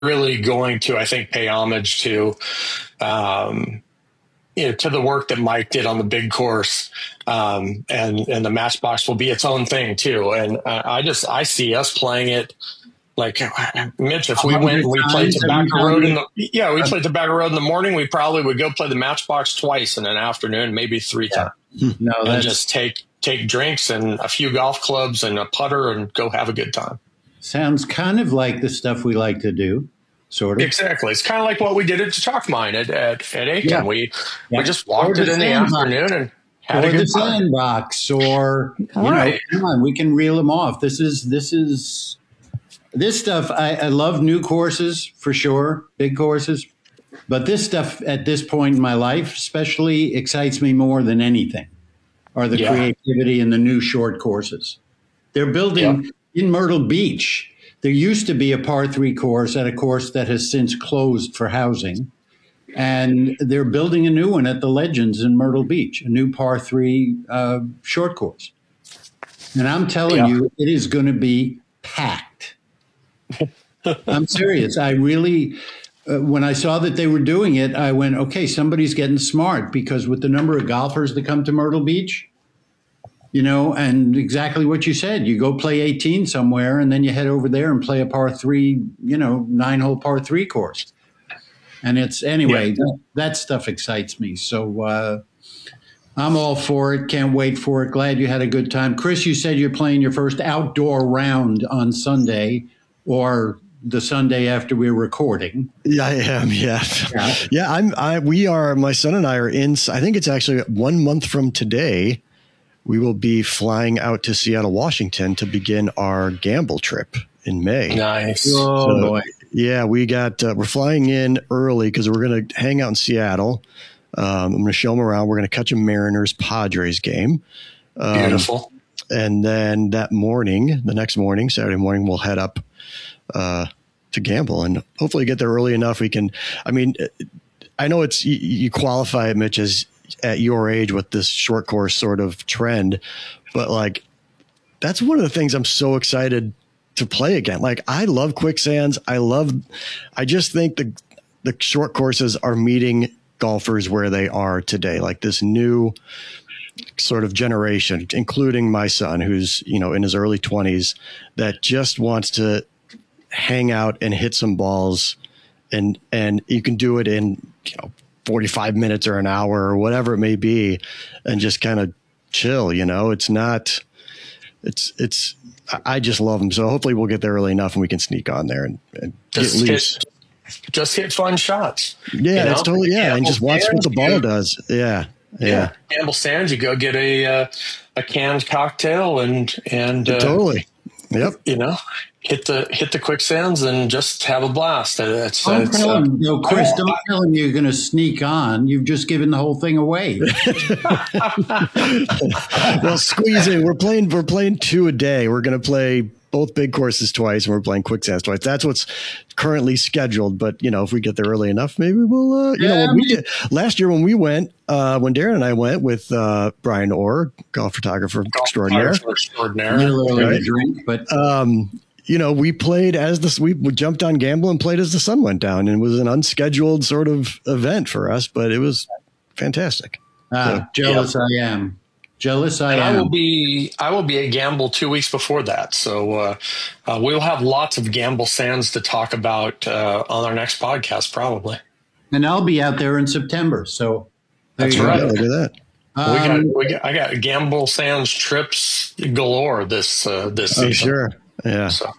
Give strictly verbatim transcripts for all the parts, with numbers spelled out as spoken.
really going to, I think, pay homage to, um, you know, to the work that Mike did on the big course. Um, and, and the Matchbox will be its own thing too. And uh, I just, I see us playing it. Like, Mitch, if we went and we played Tobacco Road in the, yeah, we played Tobacco Road in the morning, we probably would go play the Matchbox twice in an afternoon, maybe three yeah. times. No, that's... And just take, take drinks and a few golf clubs and a putter and go have a good time. Sounds kind of like the stuff we like to do, sort of. Exactly. It's kind of like what we did at the Chalk Mine at, at, at Aiken. Yeah. We, yeah. we just walked it in the afternoon and had or a good the time. Sandbox or, you right. know, come on, we can reel them off. This is, this is... This stuff, I, I love new courses for sure, big courses. But this stuff at this point in my life especially excites me more than anything, are the yeah. creativity in the new short courses. They're building yeah. in Myrtle Beach. There used to be a par three course at a course that has since closed for housing. And they're building a new one at the Legends in Myrtle Beach, a new par three uh, short course. And I'm telling yeah. you, it is going to be packed. I'm serious. I really, uh, when I saw that they were doing it, I went, okay, somebody's getting smart, because with the number of golfers that come to Myrtle Beach, you know, and exactly what you said, you go play eighteen somewhere and then you head over there and play a par three, you know, nine hole par three course. And it's anyway, yeah. that, that stuff excites me. So uh, I'm all for it. Can't wait for it. Glad you had a good time. Chris, you said you're playing your first outdoor round on Sunday, or the Sunday after we're recording. Yeah, I am. Yeah. Yeah. yeah I'm, I, we are, my son and I are in, I think it's actually one month from today, we will be flying out to Seattle, Washington to begin our gamble trip in May. Nice. Oh, so, boy. Yeah, we got, uh, we're flying in early because we're going to hang out in Seattle. Um, I'm going to show them around. We're going to catch a Mariners Padres game. Um, Beautiful. And then that morning, the next morning, Saturday morning, we'll head up uh, to gamble and hopefully get there early enough. We can, I mean, I know it's, you, you qualify it, Mitch, as at your age with this short course sort of trend, but like, that's one of the things I'm so excited to play again. Like, I love quicksands. I love, I just think the, the short courses are meeting golfers where they are today. Like this new sort of generation, including my son, who's, you know, in his early twenties, that just wants to hang out and hit some balls, and and you can do it in, you know, forty-five minutes or an hour or whatever it may be, and just kind of chill. You know, it's not, it's it's. I just love them. So hopefully we'll get there early enough and we can sneak on there and, and just get loose. Hit, just hit fun shots. Yeah, that's totally yeah, Gamble and just watch what the ball you, does. Yeah. Yeah. Yeah. Gamble Sands, you go get a uh, a canned cocktail and and uh, totally. Yep. You know, hit the hit the quicksands and just have a blast. It's, don't it's, tell uh, him, no, Chris. Oh, don't tell him you're going to sneak on. You've just given the whole thing away. Well, squeeze in. We're playing. We're playing two a day. We're going to play both big courses twice, and we're playing quicksands twice. That's what's currently scheduled. But you know, if we get there early enough, maybe we'll. Uh, you yeah, know, when we did, last year when we went, uh, when Darren and I went with uh, Brian Orr, golf photographer golf extraordinaire, extraordinaire, right? drink, but um, you know, we played as the we jumped on Gamble and played as the sun went down, and it was an unscheduled sort of event for us, but it was fantastic. Ah, so, jealous yeah. I am. Jealous I and am. I will be I will be at Gamble two weeks before that, so uh, uh, we'll have lots of Gamble Sands to talk about uh, on our next podcast, probably. And I'll be out there in September, so that's right. Go. Look at that. Um, we got, we got I got Gamble Sands trips galore this uh, this season. Oh, sure, yeah. So.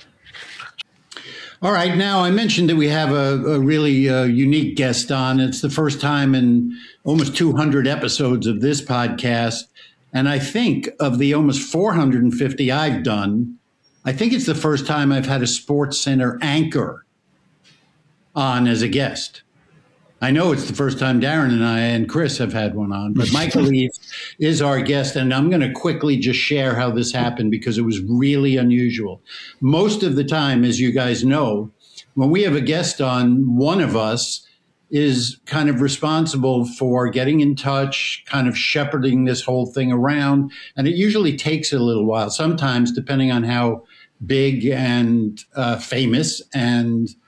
All right. Now, I mentioned that we have a, a really uh, unique guest on. It's the first time in almost two hundred episodes of this podcast. And I think of the almost four hundred fifty I've done, I think it's the first time I've had a Sports Center anchor on as a guest. I know it's the first time Darren and I and Chris have had one on, but Michael Eve is our guest. And I'm going to quickly just share how this happened because it was really unusual. Most of the time, as you guys know, when we have a guest on, one of us is kind of responsible for getting in touch, kind of shepherding this whole thing around. And it usually takes a little while, sometimes depending on how big and uh, famous and